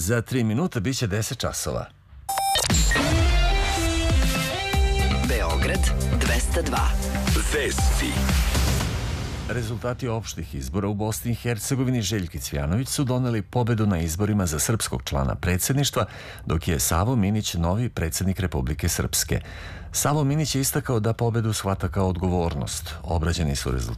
Za 3 minuta biće 10 časova. Beograd 202. Vesti. Rezultati opštih izbora u Bosni i Hercegovini Željki Cvjanović su doneli pobedu na izborima za srpskog člana predsjedništva, dok je Savo Minić novi predsjednik Republike Srpske. Savo Minić je istakao da pobedu shvata kao odgovornost. Obrađeni su rezultati